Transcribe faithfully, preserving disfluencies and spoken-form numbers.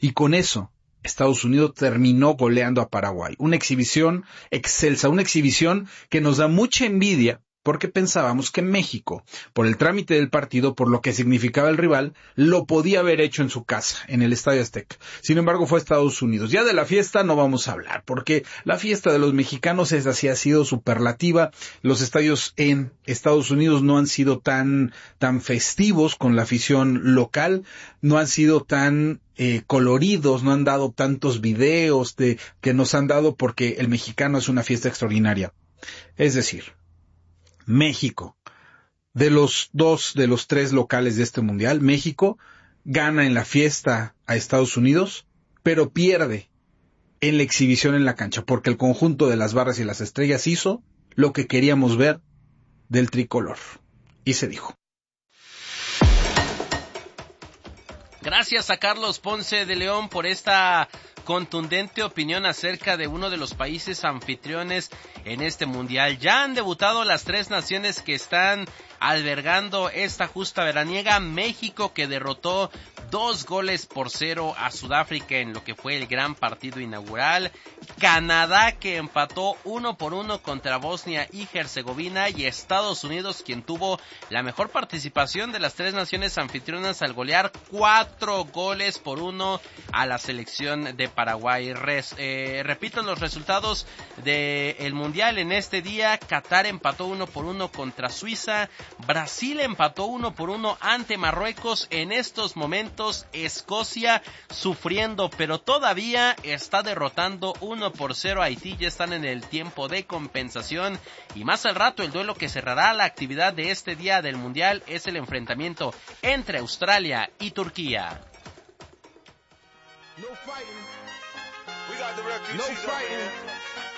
Y con eso, Estados Unidos terminó goleando a Paraguay. Una exhibición excelsa, una exhibición que nos da mucha envidia, porque pensábamos que México, por el trámite del partido, por lo que significaba el rival, lo podía haber hecho en su casa, en el Estadio Azteca. Sin embargo, fue Estados Unidos. Ya de la fiesta no vamos a hablar, porque la fiesta de los mexicanos es así, ha sido superlativa. Los estadios en Estados Unidos no han sido tan, tan festivos con la afición local, no han sido tan eh, coloridos, no han dado tantos videos de, que nos han dado, porque el mexicano es una fiesta extraordinaria. Es decir, México, de los dos, de los tres locales de este mundial, México gana en la fiesta a Estados Unidos, pero pierde en la exhibición en la cancha, porque el conjunto de las barras y las estrellas hizo lo que queríamos ver del tricolor. Y se dijo. Gracias a Carlos Ponce de León por esta contundente opinión acerca de uno de los países anfitriones en este mundial. Ya han debutado las tres naciones que están albergando esta justa veraniega. México, que derrotó dos goles por cero a Sudáfrica en lo que fue el gran partido inaugural. Canadá, que empató uno por uno contra Bosnia y Herzegovina. Y Estados Unidos, quien tuvo la mejor participación de las tres naciones anfitrionas al golear cuatro goles por uno a la selección de Paraguay. Res, eh, repito los resultados del mundial en este día. Qatar empató uno por uno contra Suiza. Brasil empató uno por uno ante Marruecos. En estos momentos Escocia sufriendo, pero todavía está derrotando uno por cero a Haití. Ya están en el tiempo de compensación. Y más al rato el duelo que cerrará la actividad de este día del mundial es el enfrentamiento entre Australia y Turquía. No fighting. We got the refugees. No fighting.